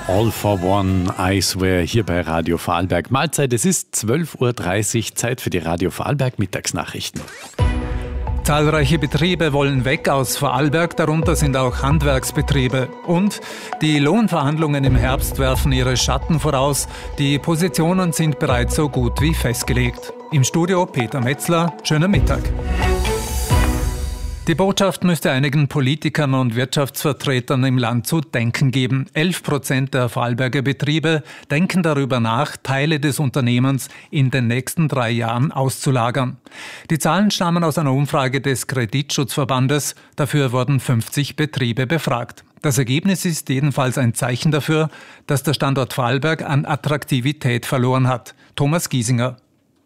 All for One, I Swear, hier bei Radio Vorarlberg. Mahlzeit, es ist 12.30 Uhr, Zeit für die Radio Vorarlberg Mittagsnachrichten. Zahlreiche Betriebe wollen weg aus Vorarlberg, darunter sind auch Handwerksbetriebe. Und die Lohnverhandlungen im Herbst werfen ihre Schatten voraus. Die Positionen sind bereits so gut wie festgelegt. Im Studio Peter Metzler, schönen Mittag. Die Botschaft müsste einigen Politikern und Wirtschaftsvertretern im Land zu denken geben. 11% der Vorarlberger Betriebe denken darüber nach, Teile des Unternehmens in den nächsten 3 Jahren auszulagern. Die Zahlen stammen aus einer Umfrage des Kreditschutzverbandes. Dafür wurden 50 Betriebe befragt. Das Ergebnis ist jedenfalls ein Zeichen dafür, dass der Standort Vorarlberg an Attraktivität verloren hat. Thomas Giesinger.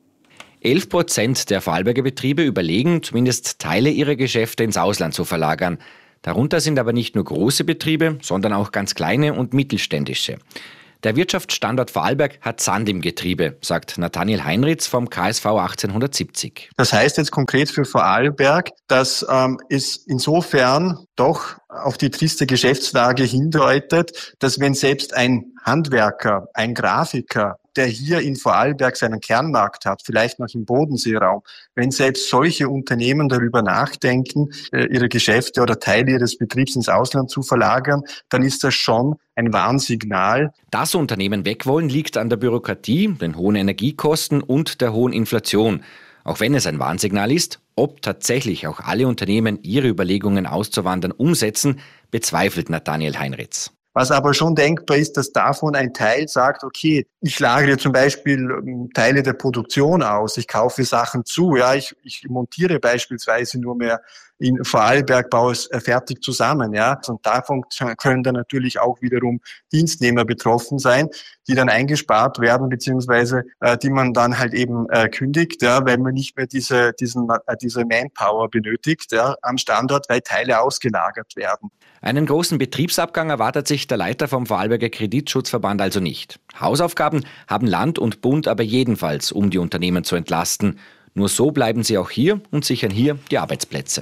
11% der Vorarlberger Betriebe überlegen, zumindest Teile ihrer Geschäfte ins Ausland zu verlagern. Darunter sind aber nicht nur große Betriebe, sondern auch ganz kleine und mittelständische. Der Wirtschaftsstandort Vorarlberg hat Sand im Getriebe, sagt Nathaniel Heinritz vom KSV 1870. Das heißt jetzt konkret für Vorarlberg, dass es insofern doch auf die triste Geschäftslage hindeutet, dass wenn selbst ein Handwerker, ein Grafiker, der hier in Vorarlberg seinen Kernmarkt hat, vielleicht noch im Bodenseeraum, wenn selbst solche Unternehmen darüber nachdenken, ihre Geschäfte oder Teile ihres Betriebs ins Ausland zu verlagern, dann ist das schon ein Warnsignal. Dass Unternehmen weg wollen, liegt an der Bürokratie, den hohen Energiekosten und der hohen Inflation. Auch wenn es ein Warnsignal ist, ob tatsächlich auch alle Unternehmen ihre Überlegungen auszuwandern umsetzen, bezweifelt Nathaniel Heinritz. Was aber schon denkbar ist, dass davon ein Teil sagt, okay, ich lagere zum Beispiel Teile der Produktion aus, ich kaufe Sachen zu, ja, ich montiere beispielsweise nur mehr in Vorarlberg, baue es fertig zusammen, ja. Und davon können dann natürlich auch wiederum Dienstnehmer betroffen sein, die dann eingespart werden, beziehungsweise die man dann halt eben kündigt, ja, weil man nicht mehr diese Manpower benötigt, ja, am Standort, weil Teile ausgelagert werden. Einen großen Betriebsabgang erwartet sich der Leiter vom Vorarlberger Kreditschutzverband also nicht. Hausaufgaben haben Land und Bund aber jedenfalls, um die Unternehmen zu entlasten. Nur so bleiben sie auch hier und sichern hier die Arbeitsplätze.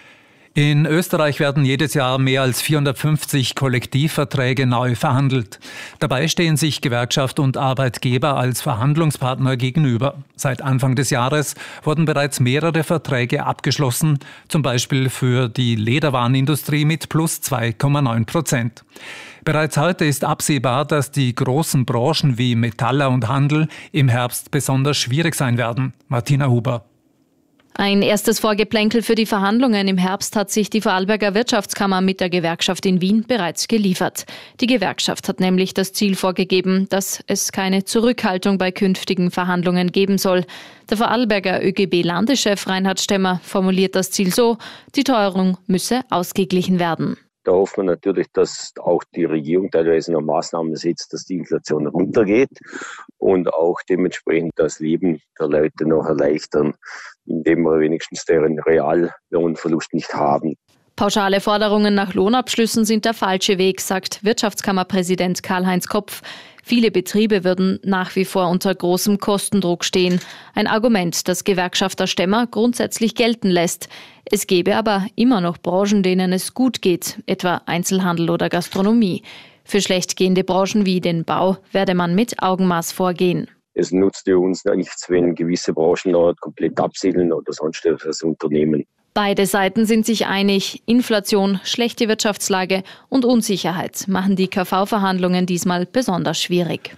In Österreich werden jedes Jahr mehr als 450 Kollektivverträge neu verhandelt. Dabei stehen sich Gewerkschaft und Arbeitgeber als Verhandlungspartner gegenüber. Seit Anfang des Jahres wurden bereits mehrere Verträge abgeschlossen, zum Beispiel für die Lederwarenindustrie mit plus 2,9%. Bereits heute ist absehbar, dass die großen Branchen wie Metaller und Handel im Herbst besonders schwierig sein werden. Martina Huber. Ein erstes Vorgeplänkel für die Verhandlungen im Herbst hat sich die Vorarlberger Wirtschaftskammer mit der Gewerkschaft in Wien bereits geliefert. Die Gewerkschaft hat nämlich das Ziel vorgegeben, dass es keine Zurückhaltung bei künftigen Verhandlungen geben soll. Der Vorarlberger ÖGB-Landeschef Reinhard Stemmer formuliert das Ziel so: Die Teuerung müsse ausgeglichen werden. Da hoffen wir natürlich, dass auch die Regierung teilweise noch Maßnahmen setzt, dass die Inflation runtergeht und auch dementsprechend das Leben der Leute noch erleichtern, indem wir wenigstens deren Reallohnverlust nicht haben. Pauschale Forderungen nach Lohnabschlüssen sind der falsche Weg, sagt Wirtschaftskammerpräsident Karl-Heinz Kopf. Viele Betriebe würden nach wie vor unter großem Kostendruck stehen. Ein Argument, das Gewerkschafter Stemmer grundsätzlich gelten lässt. Es gäbe aber immer noch Branchen, denen es gut geht, etwa Einzelhandel oder Gastronomie. Für schlecht gehende Branchen wie den Bau werde man mit Augenmaß vorgehen. Es nutzt ja uns nichts, wenn gewisse Branchen dort komplett absiedeln oder sonst etwas unternehmen. Beide Seiten sind sich einig. Inflation, schlechte Wirtschaftslage und Unsicherheit machen die KV-Verhandlungen diesmal besonders schwierig.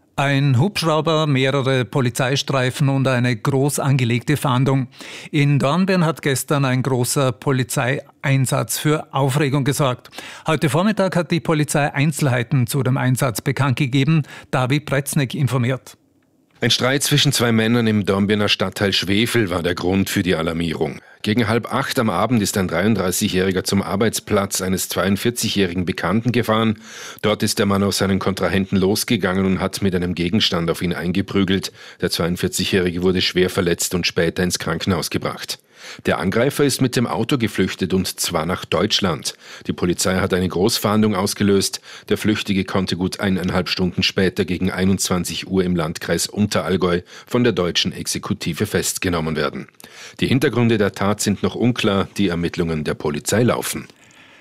Ein Hubschrauber, mehrere Polizeistreifen und eine groß angelegte Fahndung. In Dornbirn hat gestern ein großer Polizeieinsatz für Aufregung gesorgt. Heute Vormittag hat die Polizei Einzelheiten zu dem Einsatz bekannt gegeben. David Pretznik informiert. Ein Streit zwischen 2 Männern im Dornbirner Stadtteil Schwefel war der Grund für die Alarmierung. Gegen 7:30 am Abend ist ein 33-Jähriger zum Arbeitsplatz eines 42-jährigen Bekannten gefahren. Dort ist der Mann auf seinen Kontrahenten losgegangen und hat mit einem Gegenstand auf ihn eingeprügelt. Der 42-jährige wurde schwer verletzt und später ins Krankenhaus gebracht. Der Angreifer ist mit dem Auto geflüchtet und zwar nach Deutschland. Die Polizei hat eine Großfahndung ausgelöst. Der Flüchtige konnte gut 1,5 Stunden später gegen 21 Uhr im Landkreis Unterallgäu von der deutschen Exekutive festgenommen werden. Die Hintergründe der Tat sind noch unklar, die Ermittlungen der Polizei laufen.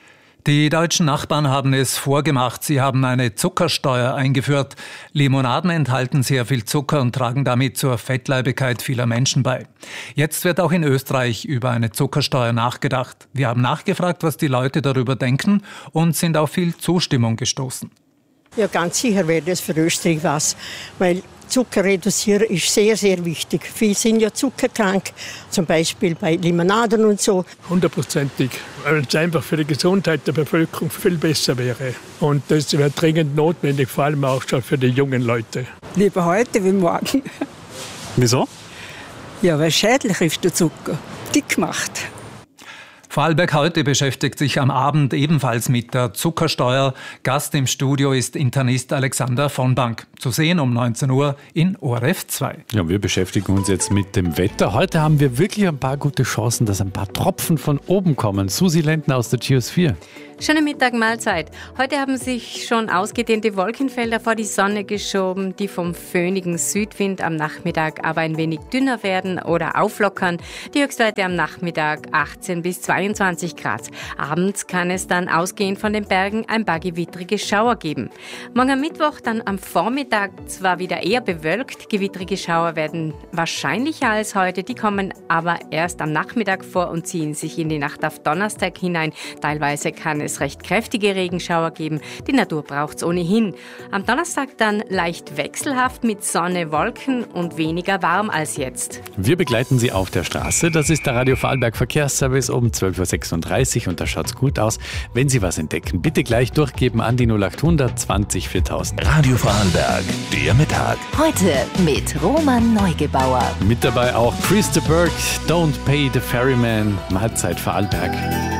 Die deutschen Nachbarn haben es vorgemacht. Sie haben eine Zuckersteuer eingeführt. Limonaden enthalten sehr viel Zucker und tragen damit zur Fettleibigkeit vieler Menschen bei. Jetzt wird auch in Österreich über eine Zuckersteuer nachgedacht. Wir haben nachgefragt, was die Leute darüber denken und sind auf viel Zustimmung gestoßen. Ja, ganz sicher wäre das für Österreich was, weil Zucker reduzieren ist sehr, sehr wichtig. Viele sind ja zuckerkrank, zum Beispiel bei Limonaden und so. 100%ig, weil es einfach für die Gesundheit der Bevölkerung viel besser wäre. Und das wäre dringend notwendig, vor allem auch schon für die jungen Leute. Lieber heute wie morgen. Wieso? Ja, weil schädlich ist der Zucker. Dick macht. Vorarlberg heute beschäftigt sich am Abend ebenfalls mit der Zuckersteuer. Gast im Studio ist Internist Alexander von Bank. Zu sehen um 19 Uhr in ORF 2. Ja, wir beschäftigen uns jetzt mit dem Wetter. Heute haben wir wirklich ein paar gute Chancen, dass ein paar Tropfen von oben kommen. Susi Lentner aus der Geosphere. Schöne Mittag-Mahlzeit. Heute haben sich schon ausgedehnte Wolkenfelder vor die Sonne geschoben, die vom föhnigen Südwind am Nachmittag aber ein wenig dünner werden oder auflockern. Die Höchstwerte am Nachmittag 18 bis 22 Grad. Abends kann es dann ausgehend von den Bergen ein paar gewittrige Schauer geben. Morgen am Mittwoch dann am Vormittag zwar wieder eher bewölkt, gewittrige Schauer werden wahrscheinlicher als heute, die kommen aber erst am Nachmittag vor und ziehen sich in die Nacht auf Donnerstag hinein. Teilweise kann es recht kräftige Regenschauer geben. Die Natur braucht es ohnehin. Am Donnerstag dann leicht wechselhaft mit Sonne, Wolken und weniger warm als jetzt. Wir begleiten Sie auf der Straße. Das ist der Radio Vorarlberg Verkehrsservice um 12.36 Uhr und da schaut's gut aus. Wenn Sie was entdecken, bitte gleich durchgeben an die 0800 20 4000. Radio Vorarlberg, der Mittag. Heute mit Roman Neugebauer. Mit dabei auch Chris de Burgh, Don't Pay the Ferryman, Mahlzeit Vorarlberg.